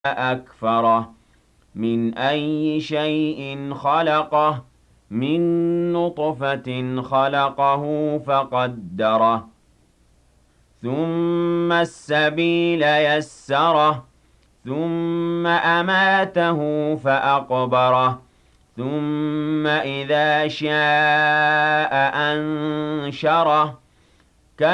أكفره من أي شيء خلقه من نطفة خلقه فقدره ثم السبيل يسره ثم أماته فأقبره ثم إذا شاء أنشره